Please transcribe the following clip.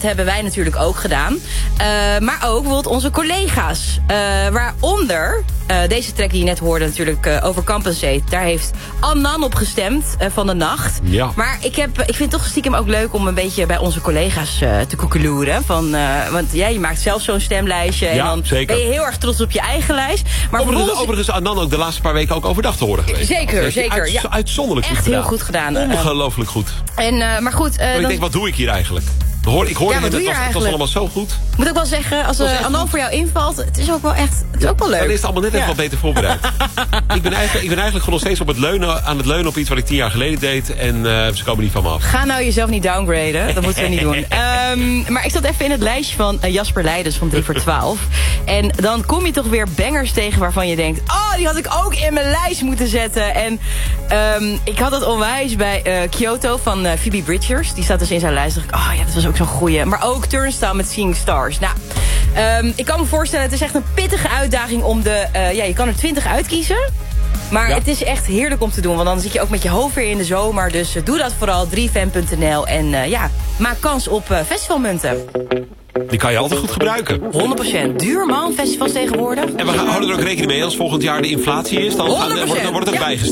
hebben wij natuurlijk ook gedaan. Maar ook bijvoorbeeld onze collega's. Waaronder deze track die je net hoorde natuurlijk, Overcompensate. Daar heeft Annan op gestemd van de nacht. Ja. Maar ik vind het toch stiekem ook leuk om een beetje bij onze collega's te koekeloeren. Want je maakt zelf zo'n stemlijstje. En dan zeker. ben je heel erg trots op je eigen lijst. Maar overigens Annan ook de laatste paar weken ook overdag te horen geweest. Zeker. Uitzonderlijk echt goed gedaan. heel goed gedaan. Ongelooflijk goed. Maar goed. Ik denk, wat doe ik hier eigenlijk? Ik hoorde het was allemaal zo goed. Ik moet ook wel zeggen, als Annan voor jou invalt, het is ook wel echt, het is ook wel leuk. Dan is het allemaal net even wat beter voorbereid. ik ben eigenlijk gewoon nog steeds aan het leunen op iets wat ik 10 jaar geleden deed. En ze komen niet van me af. Ga nou jezelf niet downgraden, dat moeten we niet doen. Maar ik zat even in het lijstje van Jasper Leidens van 3 voor 12. En dan kom je toch weer bangers tegen waarvan je denkt, oh, die had ik ook in mijn lijst moeten zetten. En ik had dat onwijs bij Kyoto van Phoebe Bridgers. Die staat dus in zijn lijst. Dacht ik, oh ja, dat was ook zo'n goeie. Maar ook Turnstile met Seeing Stars. Nou, ik kan me voorstellen, het is echt een pittige uitdaging om je kan er 20 uitkiezen. Maar het is echt heerlijk om te doen. Want dan zit je ook met je hoofd weer in de zomer. Dus doe dat vooral, 3fm.nl. En maak kans op festivalmunten. Die kan je altijd goed gebruiken. 100%. Duur man, festivals tegenwoordig. En we houden er ook rekening mee als volgend jaar de inflatie is. Dan wordt het ook bijgesteld.